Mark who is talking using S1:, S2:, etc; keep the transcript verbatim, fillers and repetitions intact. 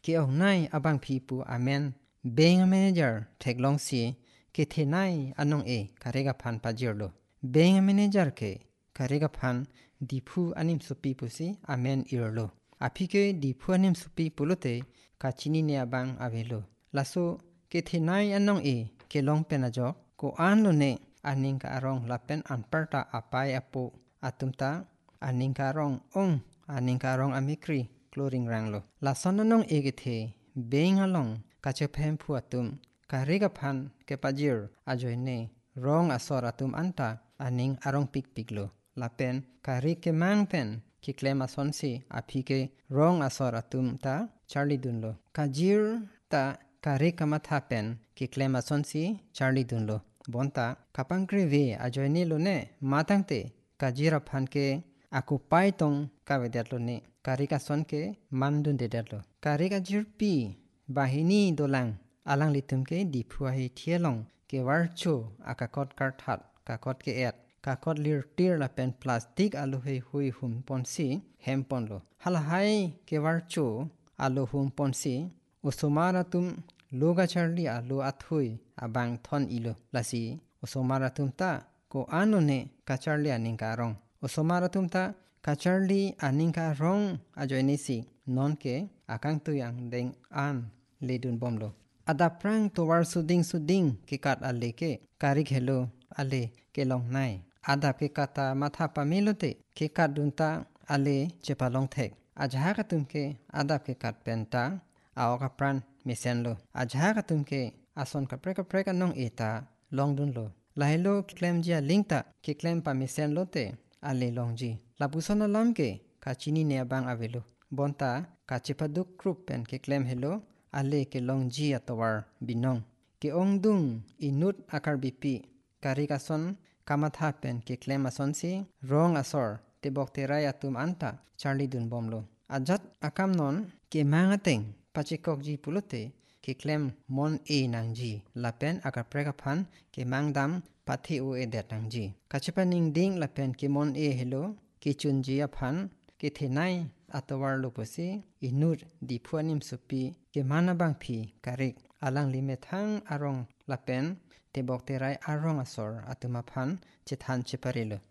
S1: ke ong nai abang phi pu amen beng manager thek long si ke the nai anong e karega phan pajirlo beng manager ke karega phan dipu anim supi pusi amen irlo apike dipu anim supi pulote kachini ne abang avelo laso ke the nai anong e ke long penajo ko an lo ne aning ka arong lapen anparta apai apo atumta aning ka arong ong aning ka arong amikri cloring ranglo lason anong e ke the beng along kache phem phu atum karega phan ke pajir ajoine rong asor atum anta aning arong pik piklo lapen kari ke mang pen ki klema sonsi apike rong asor atum ta charlie dunlo kajir ta kari kamatha pen ki klema sonsi charlie dunlo bonta kapangkri ve ajoine lo ne matangte kajira phan ke aku pai tong kavedatlo ne kari ka son ke mandun dedatlo kari ka jirpi bahini dolang alang litum ke diphuai hi thielong ke warcho akakot karthat kakot ke et kakot lir tir la pen plastic alu he hui hum ponsi hem ponlo halahai ke warcho alu hum ponsi usomara tum loga charli alu athui abang thon ilo lasi usomara tum ta ko anone kacharli aning karong usomara tum ta kacharli aning karong ajoinisi non ke akang tuyang deng an ledun bomlo ada prang towar suding suding ke kat ale ke karik hello ale ke long nai ada ke kata matha pamelote ke kat dunta ale chepalong thek ajha ka tumke ada ke kat penta aoka pran mesenlo ajha ka tumke ason ka pre ka pre ka nong eta long dun lo lahilo claim jia lingta ke claim pa mesen lote ale longji labusona lamke ka chini ne bang avelo bonta ka chepaduk group pen ke claim hello ale ke longji atawar binong ke ongdung inut akar bipi karika son kamatha pen ke claim ason si rong asor te bokterai atum anta charlie dun bomlo ajat akam non ke mangateng pachikok ji pulote ke claim mon e nangji lapen akar preka phan ke mangdam pathe o e det nangji kachepaning ding lapen ke mon e hello ke chunji aphan ke thenai atawar loposi inut diphuanim supi ke manabang phi karik alang lime thang arong lapen te bokterai arong asor atuma phan chethan cheparelo